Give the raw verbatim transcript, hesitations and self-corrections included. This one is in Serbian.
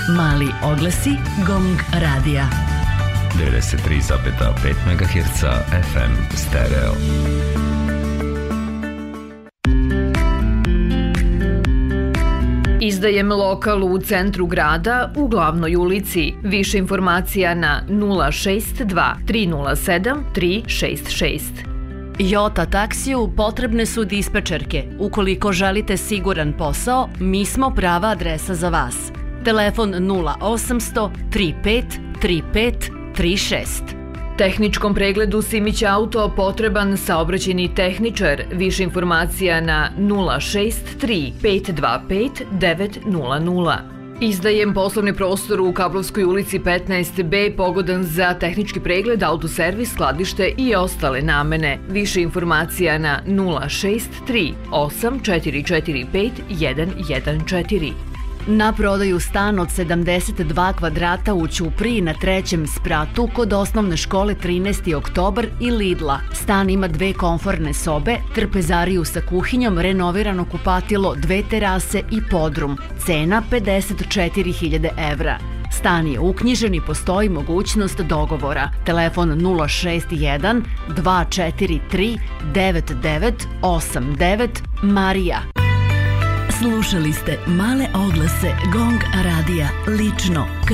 Mali oglasi Gong radija. devedeset tri zarez pet megaherca F M stereo. Izdajem lokal u centru grada u glavnoj ulici. Više informacija na nula šest dva tri nula sedam tri šest šest. Jota taksiju potrebne su dispečerke. Ukoliko želite siguran posao, mi smo prava adresa za vas. Telefon nula osamsto tri pet tri pet tri šest. Tehničkom pregledu Simić auto potreban saobraćajni tehničar. Više informacija na nula šest tri pet dva pet devet nula nula. Izdajem poslovni prostor u Kablovskoj ulici petnaest B pogodan za tehnički pregled, autoservis, skladište i ostale namene. Više informacija na nula šest tri osam četiri četiri pet jedan jedan četiri. Na prodaju stan od sedamdeset dva kvadrata u Ćupriji na trećem spratu kod osnovne škole trinaesti oktobar i Lidla. Stan ima dve komforne sobe, trpezariju sa kuhinjom, renovirano kupatilo, dve terase i podrum. Cena pedeset četiri hiljade evra. Stan je uknjižen i postoji mogućnost dogovora. Telefon nula šest jedan dva četiri tri devet devet osam devet. Marija. Slušali ste male oglase Gong radija, lično,